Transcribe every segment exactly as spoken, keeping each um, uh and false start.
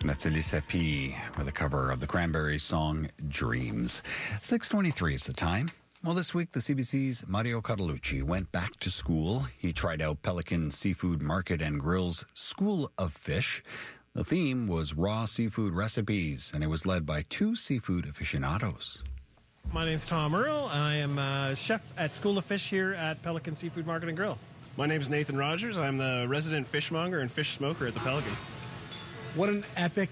That's Elisa P. with a cover of the Cranberries song Dreams. six twenty-three is the time. Well, this week, the C B C's Mario Carlucci went back to school. He tried out Pelican Seafood Market and Grill's School of Fish. The theme was raw seafood recipes, and it was led by two seafood aficionados. My name's Tom Earl. I am a chef at School of Fish here at Pelican Seafood Market and Grill. My name's Nathan Rogers. I'm the resident fishmonger and fish smoker at the Pelican. What an epic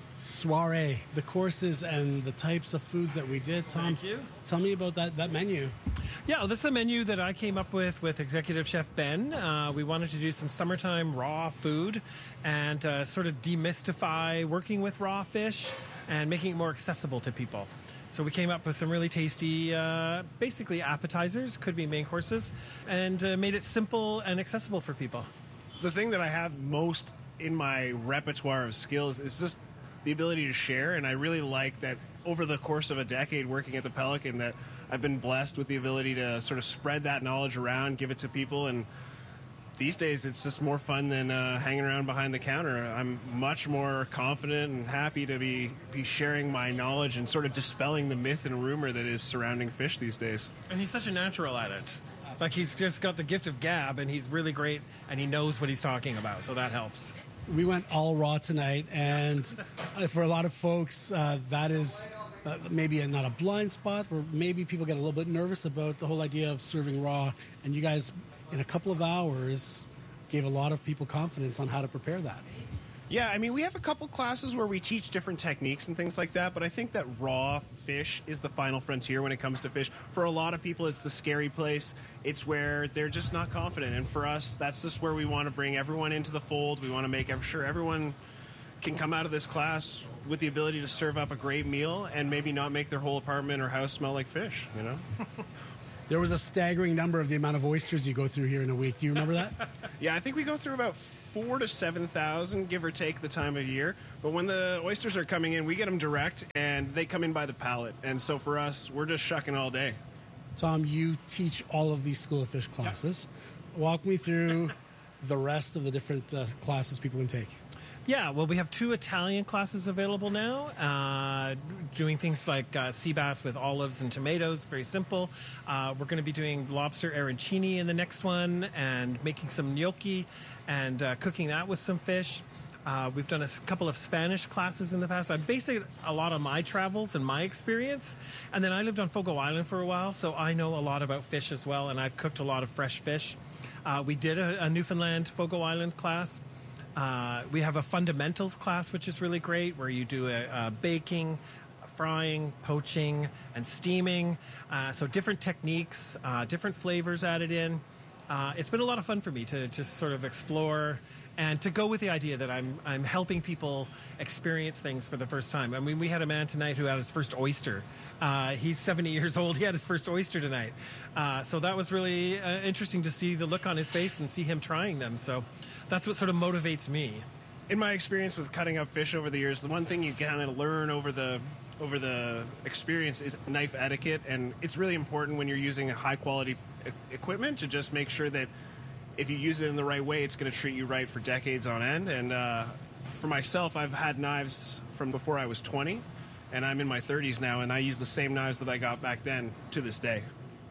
soiree. The courses and the types of foods that we did. Tom, Thank you. Tell me about that, that menu. Yeah, well, this is a menu that I came up with with Executive Chef Ben. Uh, we wanted to do some summertime raw food and uh, sort of demystify working with raw fish and making it more accessible to people. So we came up with some really tasty, uh, basically appetizers, could be main courses, and uh, made it simple and accessible for people. The thing that I have most in my repertoire of skills is just the ability to share, and I really like that over the course of a decade working at the Pelican that I've been blessed with the ability to sort of spread that knowledge around, give it to people, and these days it's just more fun than uh, hanging around behind the counter. I'm much more confident and happy to be, be sharing my knowledge and sort of dispelling the myth and rumor that is surrounding fish these days. And he's such a natural at it. Like, he's just got the gift of gab, and he's really great, and he knows what he's talking about, so that helps. We went all raw tonight, and for a lot of folks, uh, that is uh, maybe a, not a blind spot, or maybe people get a little bit nervous about the whole idea of serving raw, and you guys, in a couple of hours, gave a lot of people confidence on how to prepare that. Yeah, I mean, we have a couple classes where we teach different techniques and things like that, but I think that raw fish is the final frontier when it comes to fish. For a lot of people, it's the scary place. It's where they're just not confident. And for us, that's just where we want to bring everyone into the fold. We want to make sure everyone can come out of this class with the ability to serve up a great meal and maybe not make their whole apartment or house smell like fish, you know? There was a staggering number of the amount of oysters you go through here in a week. Do you remember that? Yeah, I think we go through about four to seven thousand, give or take, the time of year. But when the oysters are coming in, we get them direct, and they come in by the pallet. And so for us, we're just shucking all day. Tom, you teach all of these School of Fish classes. Yep. Walk me through the rest of the different uh, classes people can take. Yeah, well, we have two Italian classes available now, uh, doing things like uh, sea bass with olives and tomatoes, very simple. Uh, we're going to be doing lobster arancini in the next one and making some gnocchi and uh, cooking that with some fish. Uh, we've done a couple of Spanish classes in the past. I based a lot on my travels and my experience. And then I lived on Fogo Island for a while, so I know a lot about fish as well, and I've cooked a lot of fresh fish. Uh, we did a, a Newfoundland Fogo Island class. Uh, we have a fundamentals class, which is really great, where you do a, a baking, frying, poaching, and steaming. Uh, so different techniques, uh, different flavors added in. Uh, it's been a lot of fun for me to just sort of explore and to go with the idea that I'm I'm helping people experience things for the first time. I mean, we had a man tonight who had his first oyster. Uh, he's seventy years old. He had his first oyster tonight. Uh, so that was really uh, interesting to see the look on his face and see him trying them. So that's what sort of motivates me. In my experience with cutting up fish over the years, the one thing you kind of learn over the over the experience is knife etiquette, and it's really important when you're using a high quality e- equipment to just make sure that if you use it in the right way, it's going to treat you right for decades on end. And uh, for myself, I've had knives from before I was twenty, and I'm in my thirties now, and I use the same knives that I got back then to this day.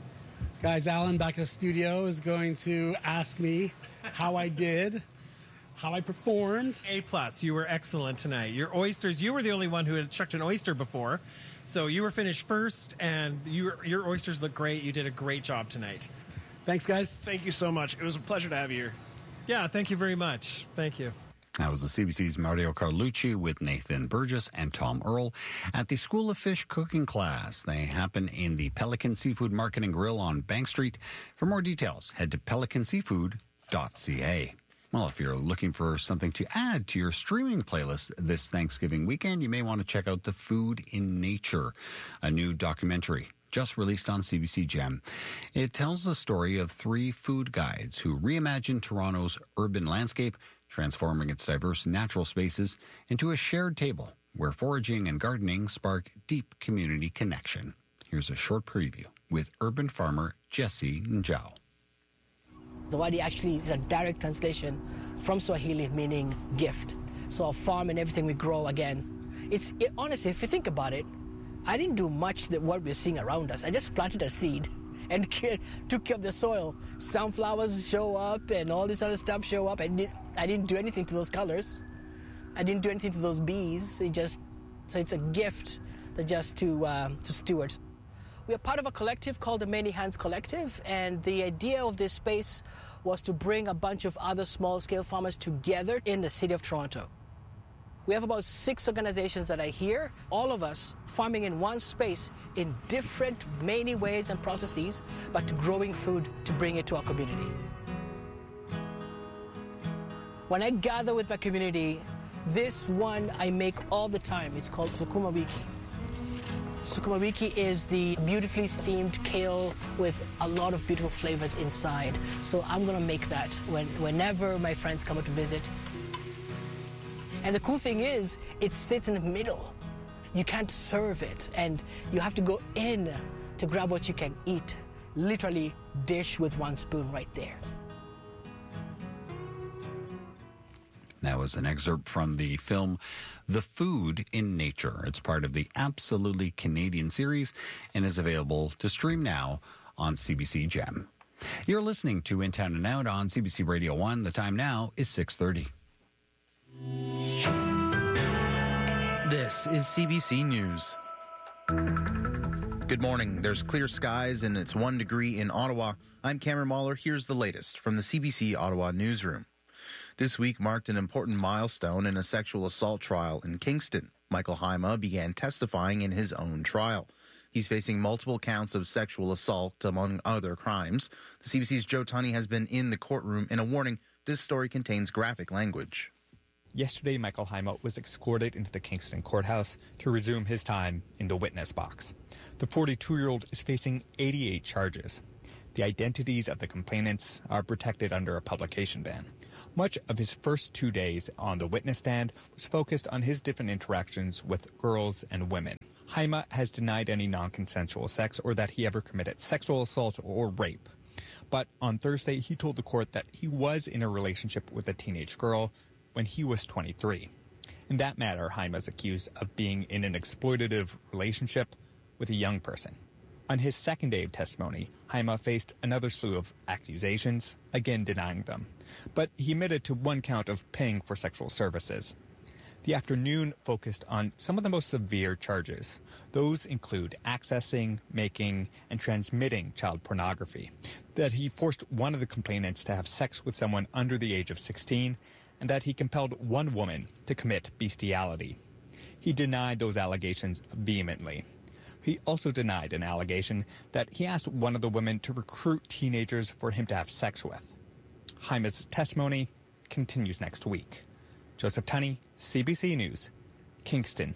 Guys, Alan back in the studio is going to ask me how I did, how I performed. A plus. You were excellent tonight. Your oysters, you were the only one who had chucked an oyster before, so you were finished first, and you, your oysters look great. You did a great job tonight. Thanks, guys. Thank you so much. It was a pleasure to have you here. Yeah, thank you very much. Thank you. That was the C B C's Mario Carlucci with Nathan Burgess and Tom Earl at the School of Fish cooking class. They happen in the Pelican Seafood Market and Grill on Bank Street. For more details, head to pelican seafood dot c a. Well, if you're looking for something to add to your streaming playlist this Thanksgiving weekend, you may want to check out The Food in Nature, a new documentary just released on C B C Gem. It tells the story of three food guides who reimagined Toronto's urban landscape, transforming its diverse natural spaces into a shared table where foraging and gardening spark deep community connection. Here's a short preview with urban farmer Jesse Njau. Zawadi actually is a direct translation from Swahili meaning gift. So our farm and everything we grow, again, it's it, honestly, if you think about it, I didn't do much that what we're seeing around us. I just planted a seed and care, took care of the soil. Sunflowers show up and all this other stuff show up. I, did, I didn't do anything to those colors. I didn't do anything to those bees. It just, so it's a gift that just to, uh, to stewards. We are part of a collective called the Many Hands Collective, and the idea of this space was to bring a bunch of other small-scale farmers together in the city of Toronto. We have about six organizations that are here, all of us farming in one space in different many ways and processes, but growing food to bring it to our community. When I gather with my community, this one I make all the time. It's called Sukuma Wiki. Sukuma Wiki is the beautifully steamed kale with a lot of beautiful flavors inside. So I'm gonna make that when, whenever my friends come out to visit. And the cool thing is, it sits in the middle. You can't serve it, and you have to go in to grab what you can eat. Literally, dish with one spoon right there. That was an excerpt from the film The Food in Nature. It's part of the Absolutely Canadian series and is available to stream now on C B C Gem. You're listening to In Town and Out on C B C Radio one. The time now is six thirty. This is C B C News. Good morning. There's clear skies and it's one degree in Ottawa. I'm Cameron Mahler. Here's the latest from the C B C Ottawa newsroom. This week marked an important milestone in a sexual assault trial in Kingston. Michael Haima began testifying in his own trial. He's facing multiple counts of sexual assault, among other crimes. The C B C's Joe Tunney has been in the courtroom, and a warning, this story contains graphic language. Yesterday, Michael Haima was escorted into the Kingston courthouse to resume his time in the witness box. The forty-two-year-old is facing eighty-eight charges. The identities of the complainants are protected under a publication ban. Much of his first two days on the witness stand was focused on his different interactions with girls and women. Haima has denied any non-consensual sex or that he ever committed sexual assault or rape. But on Thursday, he told the court that he was in a relationship with a teenage girl when he was twenty-three. In that matter, Haima is accused of being in an exploitative relationship with a young person. On his second day of testimony, Haima faced another slew of accusations, again denying them. But he admitted to one count of paying for sexual services. The afternoon focused on some of the most severe charges. Those include accessing, making, and transmitting child pornography. That he forced one of the complainants to have sex with someone under the age of sixteen, and that he compelled one woman to commit bestiality. He denied those allegations vehemently. He also denied an allegation that he asked one of the women to recruit teenagers for him to have sex with. Haima's testimony continues next week. Joseph Tunney, C B C News, Kingston.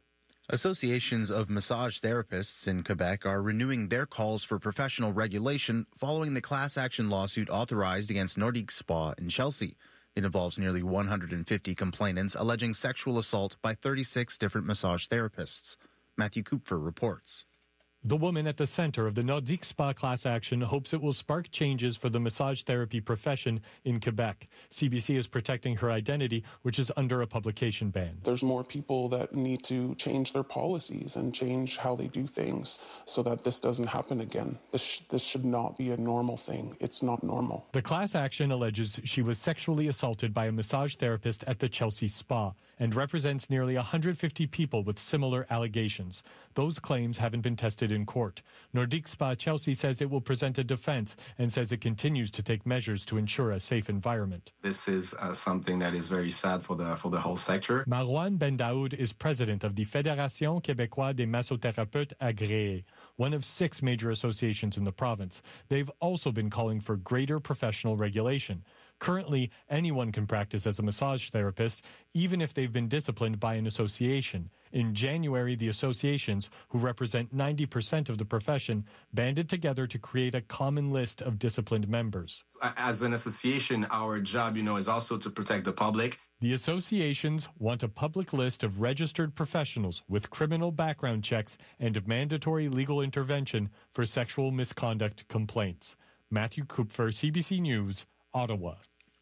Associations of massage therapists in Quebec are renewing their calls for professional regulation following the class action lawsuit authorized against Nordique Spa in Chelsea. It involves nearly one hundred fifty complainants alleging sexual assault by thirty-six different massage therapists. Matthew Kupfer reports. The woman at the center of the Nordique Spa class action hopes it will spark changes for the massage therapy profession in Quebec. C B C is protecting her identity, which is under a publication ban. There's more people that need to change their policies and change how they do things so that this doesn't happen again. This, sh- this should not be a normal thing. It's not normal. The class action alleges she was sexually assaulted by a massage therapist at the Chelsea Spa and represents nearly one hundred fifty people with similar allegations. Those claims haven't been tested in court. Nordique Spa Chelsea says it will present a defense and says it continues to take measures to ensure a safe environment. This is uh, something that is very sad for the for the whole sector. Marouane Bendaoud is president of the Fédération Québécoise des Massothérapeutes Agréés, one of six major associations in the province. They've also been calling for greater professional regulation. Currently, anyone can practice as a massage therapist, even if they've been disciplined by an association. In January, the associations, who represent ninety percent of the profession, banded together to create a common list of disciplined members. As an association, our job, you know, is also to protect the public. The associations want a public list of registered professionals with criminal background checks and mandatory legal intervention for sexual misconduct complaints. Matthew Kupfer, C B C News, Ottawa.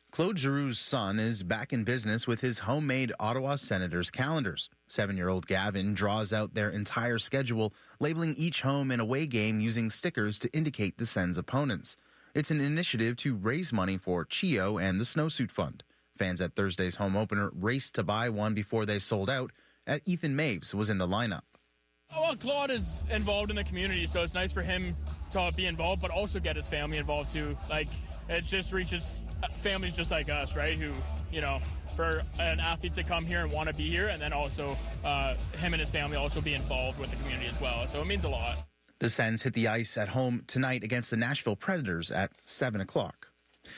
Claude Giroux's son is back in business with his homemade Ottawa Senators calendars. Seven-year-old Gavin draws out their entire schedule, labeling each home and away game using stickers to indicate the Sens' opponents. It's an initiative to raise money for CHEO and the Snowsuit Fund. Fans at Thursday's home opener raced to buy one before they sold out. Ethan Maves was in the lineup. Oh, well, Claude is involved in the community, so it's nice for him to be involved, but also get his family involved too. Like, it just reaches families just like us, right? Who, you know, for an athlete to come here and want to be here, and then also uh, him and his family also be involved with the community as well. So it means a lot. The Sens hit the ice at home tonight against the Nashville Predators at seven o'clock.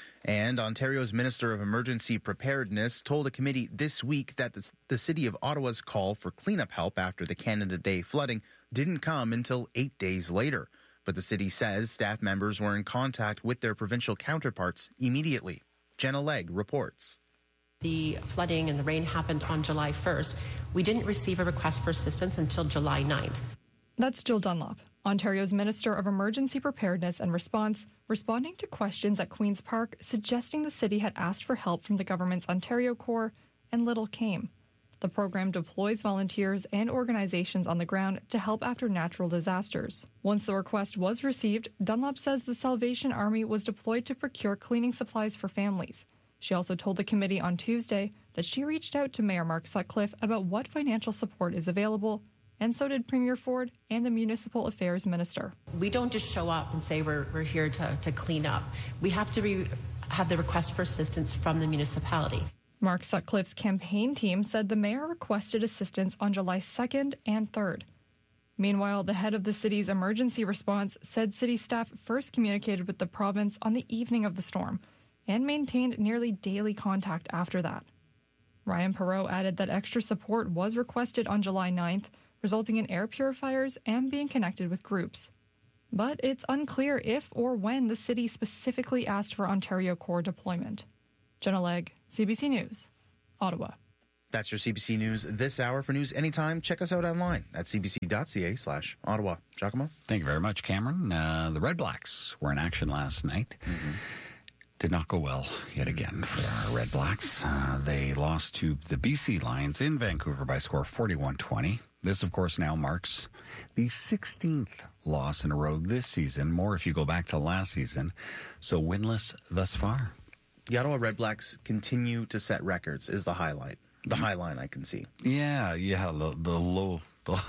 And Ontario's Minister of Emergency Preparedness told a committee this week that the, the city of Ottawa's call for cleanup help after the Canada Day flooding didn't come until eight days later. But the city says staff members were in contact with their provincial counterparts immediately. Jenna Legg reports. The flooding and the rain happened on July first. We didn't receive a request for assistance until July ninth. That's Jill Dunlop, Ontario's Minister of Emergency Preparedness and Response, responding to questions at Queen's Park suggesting the city had asked for help from the government's Ontario Corps and little came. The program deploys volunteers and organizations on the ground to help after natural disasters. Once the request was received, Dunlop says the Salvation Army was deployed to procure cleaning supplies for families. She also told the committee on Tuesday that she reached out to Mayor Mark Sutcliffe about what financial support is available, and so did Premier Ford and the Municipal Affairs Minister. We don't just show up and say we're, we're here to, to clean up. We have to re- have the request for assistance from the municipality. Mark Sutcliffe's campaign team said the mayor requested assistance on July second and third. Meanwhile, the head of the city's emergency response said city staff first communicated with the province on the evening of the storm and maintained nearly daily contact after that. Ryan Perot added that extra support was requested on July ninth, resulting in air purifiers and being connected with groups. But it's unclear if or when the city specifically asked for Ontario Corps deployment. Jenna Legg, C B C News, Ottawa. That's your C B C News this hour. For news anytime, check us out online at cbc.ca slash Ottawa. Giacomo? Thank you very much, Cameron. Uh, the Red Blacks were in action last night. Mm-hmm. Did not go well yet again for our Red Blacks. Uh, they lost to the B C Lions in Vancouver by a score of forty-one twenty. This, of course, now marks the sixteenth loss in a row this season, more if you go back to last season. So winless thus far. The Ottawa Red Blacks continue to set records is the highlight. The high line I can see. Yeah, yeah, the, the low the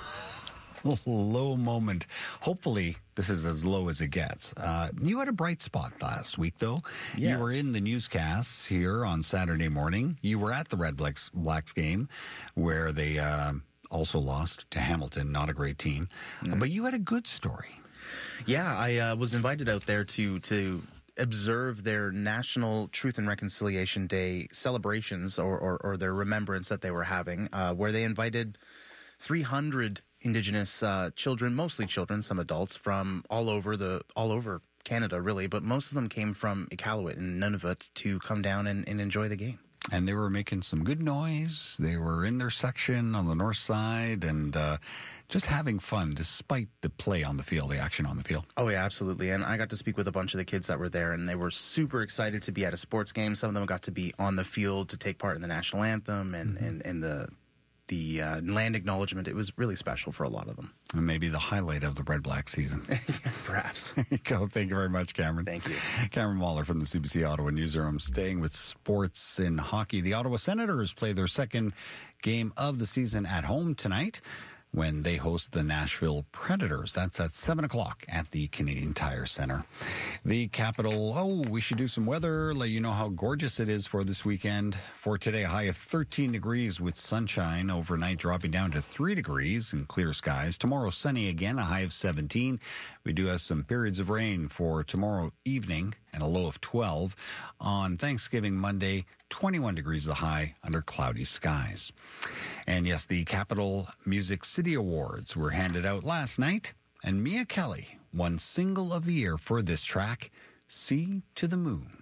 low moment. Hopefully, this is as low as it gets. Uh, you had a bright spot last week, though. Yes. You were in the newscasts here on Saturday morning. You were at the Red Blacks, Blacks game where they uh, also lost to Hamilton. Not a great team. Mm. But you had a good story. Yeah, I uh, was invited out there to to... observe their National Truth and Reconciliation Day celebrations or, or, or their remembrance that they were having, uh, where they invited three hundred Indigenous uh, children, mostly children, some adults, from all over the all over Canada, really, but most of them came from Iqaluit and Nunavut to come down and, and enjoy the game. And they were making some good noise. They were in their section on the north side and uh, just having fun despite the play on the field, the action on the field. Oh, yeah, absolutely. And I got to speak with a bunch of the kids that were there, and they were super excited to be at a sports game. Some of them got to be on the field to take part in the national anthem and, mm-hmm. and, and the the uh, land acknowledgement. It was really special for a lot of them. And maybe the highlight of the Red Black season. Yeah, perhaps. There you go. Thank you very much, Cameron. Thank you. Cameron Waller from the C B C Ottawa Newsroom. Staying with sports in hockey, the Ottawa Senators play their second game of the season at home tonight when they host the Nashville Predators. That's at seven o'clock at the Canadian Tire Center. The capital, oh, we should do some weather, let you know how gorgeous it is for this weekend. For today, a high of thirteen degrees with sunshine. Overnight, dropping down to three degrees and clear skies. Tomorrow, sunny again, a high of seventeen. We do have some periods of rain for tomorrow evening and a low of twelve. On Thanksgiving Monday, twenty-one degrees the high under cloudy skies. And yes, the Capital Music City Awards were handed out last night, and Mia Kelly won Single of the Year for this track, See to the Moon.